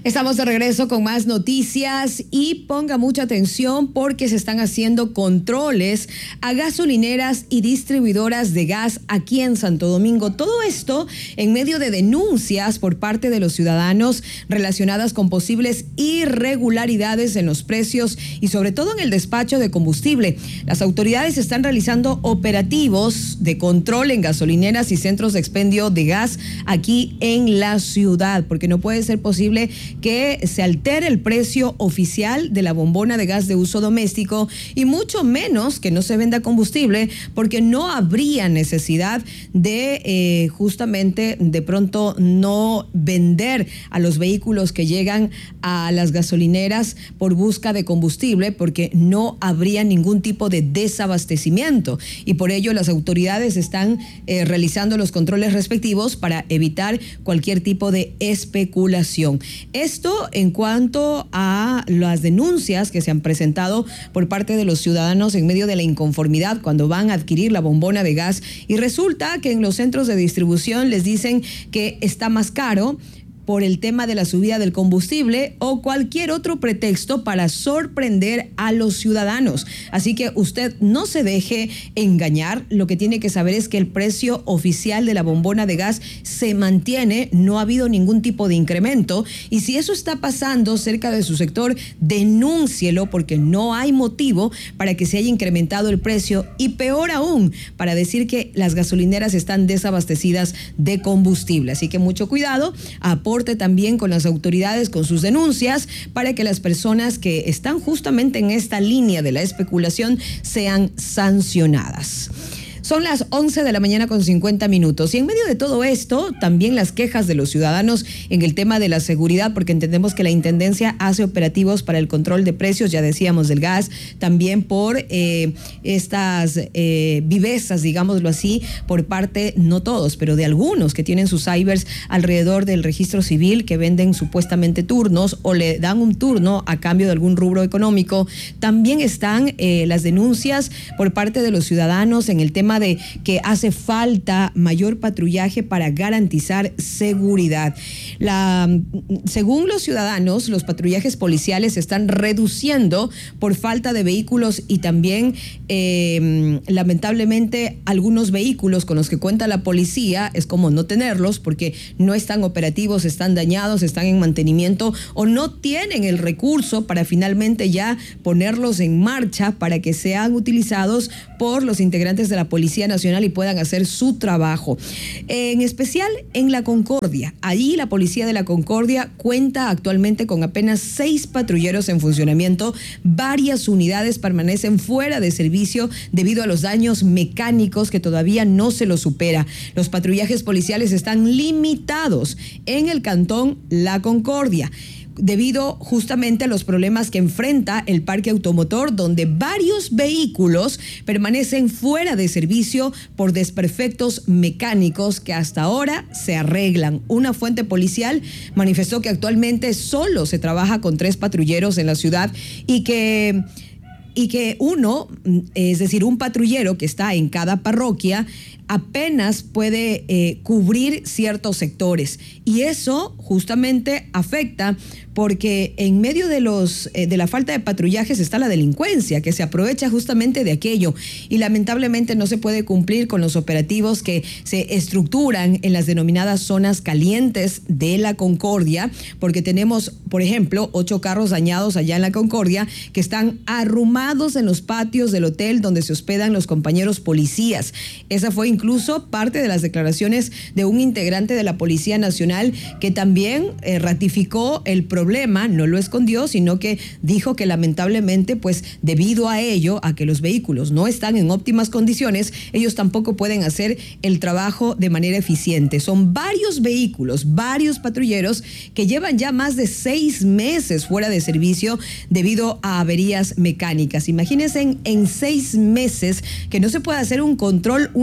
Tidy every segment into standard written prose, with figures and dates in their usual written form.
Estamos de regreso con más noticias y ponga mucha atención porque se están haciendo controles a gasolineras y distribuidoras de gas aquí en Santo Domingo. Todo esto en medio de denuncias por parte de los ciudadanos relacionadas con posibles irregularidades en los precios y sobre todo en el despacho de combustible. Las autoridades están realizando operativos de control en gasolineras y centros de expendio de gas aquí en la ciudad, porque no puede ser posible que se altere el precio oficial de la bombona de gas de uso doméstico y mucho menos que no se venda combustible, porque no habría necesidad de justamente de pronto no vender a los vehículos que llegan a las gasolineras por busca de combustible, porque no habría ningún tipo de desabastecimiento y por ello las autoridades están realizando los controles respectivos para evitar cualquier tipo de especulación. Esto en cuanto a las denuncias que se han presentado por parte de los ciudadanos en medio de la inconformidad cuando van a adquirir la bombona de gas y resulta que en los centros de distribución les dicen que está más caro por el tema de la subida del combustible o cualquier otro pretexto para sorprender a los ciudadanos. Así que usted no se deje engañar. Lo que tiene que saber es que el precio oficial de la bombona de gas se mantiene, no ha habido ningún tipo de incremento y si eso está pasando cerca de su sector, denúncielo porque no hay motivo para que se haya incrementado el precio y peor aún, para decir que las gasolineras están desabastecidas de combustible. Así que mucho cuidado, aporte también con las autoridades, con sus denuncias, para que las personas que están justamente en esta línea de la especulación sean sancionadas. Son las 11 de la mañana con 50 minutos y en medio de todo esto también las quejas de los ciudadanos en el tema de la seguridad, porque entendemos que la Intendencia hace operativos para el control de precios, ya decíamos, del gas, también por estas vivezas, digámoslo así, por parte, no todos, pero de algunos que tienen sus cybers alrededor del registro civil, que venden supuestamente turnos o le dan un turno a cambio de algún rubro económico. También están las denuncias por parte de los ciudadanos en el tema de que hace falta mayor patrullaje para garantizar seguridad. Según los ciudadanos, los patrullajes policiales se están reduciendo por falta de vehículos y también lamentablemente algunos vehículos con los que cuenta la policía es como no tenerlos porque no están operativos, están dañados, están en mantenimiento o no tienen el recurso para finalmente ya ponerlos en marcha para que sean utilizados por los integrantes de la Policía Nacional y puedan hacer su trabajo. En especial en La Concordia. Allí la Policía de La Concordia cuenta actualmente con apenas 6 patrulleros en funcionamiento. Varias unidades permanecen fuera de servicio debido a los daños mecánicos que todavía no se los supera. Los patrullajes policiales están limitados en el cantón La Concordia, debido justamente a los problemas que enfrenta el parque automotor, donde varios vehículos permanecen fuera de servicio por desperfectos mecánicos que hasta ahora se arreglan. Una fuente policial manifestó que actualmente solo se trabaja con 3 patrulleros en la ciudad y que uno, es decir, un patrullero que está en cada parroquia, apenas puede cubrir ciertos sectores y eso justamente afecta porque en medio de la falta de patrullajes está la delincuencia que se aprovecha justamente de aquello y lamentablemente no se puede cumplir con los operativos que se estructuran en las denominadas zonas calientes de La Concordia, porque tenemos, por ejemplo, 8 carros dañados allá en La Concordia que están arrumados en los patios del hotel donde se hospedan los compañeros policías. Esa fue incluso parte de las declaraciones de un integrante de la Policía Nacional que también ratificó el problema, no lo escondió, sino que dijo que lamentablemente, pues debido a ello, a que los vehículos no están en óptimas condiciones, ellos tampoco pueden hacer el trabajo de manera eficiente. Son varios vehículos, varios patrulleros que llevan ya más de 6 meses fuera de servicio debido a averías mecánicas. Imagínense en 6 meses que no se puede hacer un control, un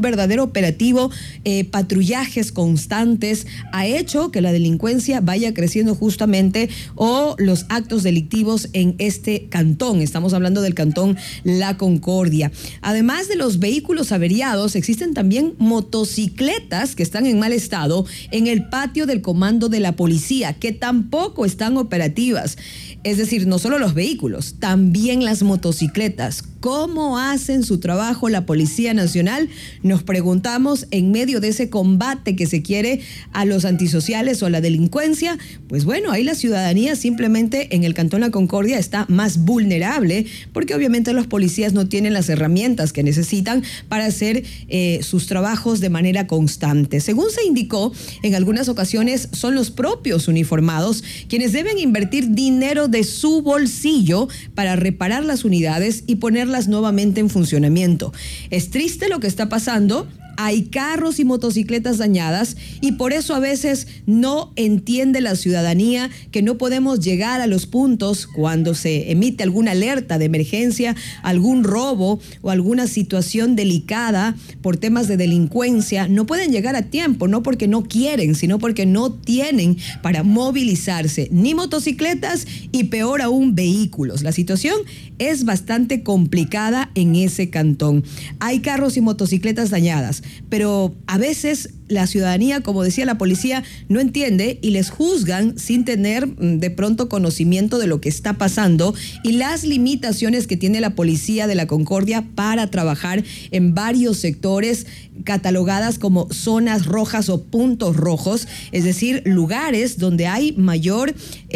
verdadero operativo, patrullajes constantes, ha hecho que la delincuencia vaya creciendo justamente, o los actos delictivos en este cantón. Estamos hablando del cantón La Concordia. Además de los vehículos averiados, existen también motocicletas que están en mal estado en el patio del comando de la policía, que tampoco están operativas. Es decir, no solo los vehículos, también las motocicletas. ¿Cómo hacen su trabajo la Policía Nacional? Nos preguntamos en medio de ese combate que se quiere a los antisociales o a la delincuencia. Pues bueno, ahí la ciudadanía simplemente en el Cantón La Concordia está más vulnerable, porque obviamente los policías no tienen las herramientas que necesitan para hacer sus trabajos de manera constante. Según se indicó, en algunas ocasiones son los propios uniformados quienes deben invertir dinero de su bolsillo para reparar las unidades y ponerlas nuevamente en funcionamiento. Es triste lo que está pasando. Hay carros y motocicletas dañadas, y por eso a veces no entiende la ciudadanía que no podemos llegar a los puntos cuando se emite alguna alerta de emergencia, algún robo o alguna situación delicada por temas de delincuencia. No pueden llegar a tiempo, no porque no quieren, sino porque no tienen para movilizarse ni motocicletas y peor aún vehículos. La situación es bastante complicada en ese cantón. Hay carros y motocicletas dañadas, pero a veces la ciudadanía, como decía la policía, no entiende y les juzgan sin tener de pronto conocimiento de lo que está pasando y las limitaciones que tiene la Policía de la Concordia para trabajar en varios sectores catalogadas como zonas rojas o puntos rojos, es decir, lugares donde hay mayor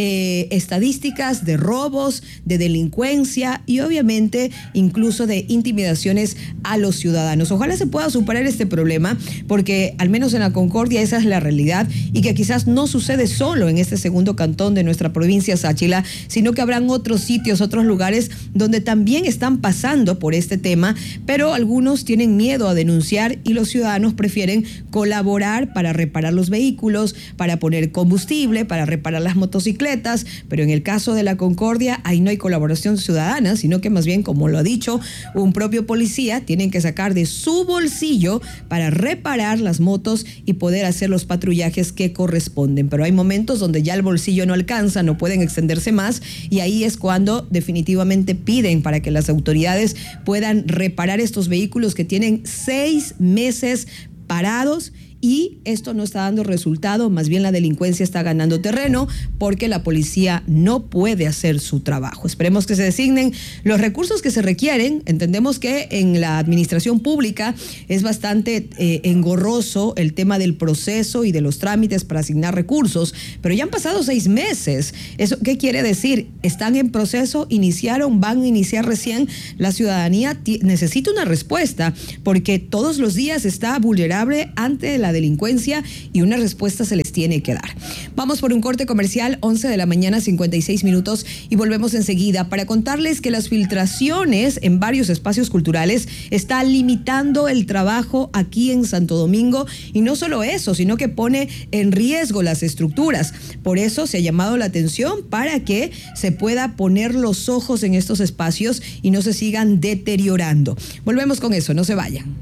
estadísticas de robos, de delincuencia y obviamente incluso de intimidaciones a los ciudadanos. Ojalá se pueda superar este problema, porque al menos en La Concordia esa es la realidad, y que quizás no sucede solo en este segundo cantón de nuestra provincia Sáchila, sino que habrán otros sitios, otros lugares donde también están pasando por este tema, pero algunos tienen miedo a denunciar y los ciudadanos prefieren colaborar para reparar los vehículos, para poner combustible, para reparar las motocicletas. Pero en el caso de La Concordia, ahí no hay colaboración ciudadana, sino que más bien, como lo ha dicho un propio policía, tienen que sacar de su bolsillo para reparar las motos y poder hacer los patrullajes que corresponden. Pero hay momentos donde ya el bolsillo no alcanza, no pueden extenderse más, y ahí es cuando definitivamente piden para que las autoridades puedan reparar estos vehículos que tienen 6 meses parados. Y esto no está dando resultado, más bien la delincuencia está ganando terreno porque la policía no puede hacer su trabajo. Esperemos que se designen los recursos que se requieren. Entendemos que en la administración pública es bastante engorroso el tema del proceso y de los trámites para asignar recursos, pero ya han pasado 6 meses. ¿Eso qué quiere decir? Están en proceso, iniciaron, van a iniciar recién. La ciudadanía necesita una respuesta porque todos los días está vulnerable ante la delincuencia y una respuesta se les tiene que dar. Vamos por un corte comercial, 11 de la mañana, 56 minutos, y volvemos enseguida para contarles que las filtraciones en varios espacios culturales está limitando el trabajo aquí en Santo Domingo, y no solo eso, sino que pone en riesgo las estructuras. Por eso se ha llamado la atención para que se pueda poner los ojos en estos espacios y no se sigan deteriorando. Volvemos con eso, no se vayan.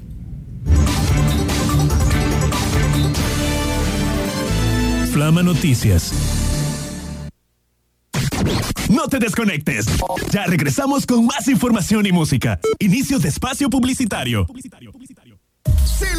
Flama Noticias. No te desconectes. Ya regresamos con más información y música. Inicio de espacio publicitario.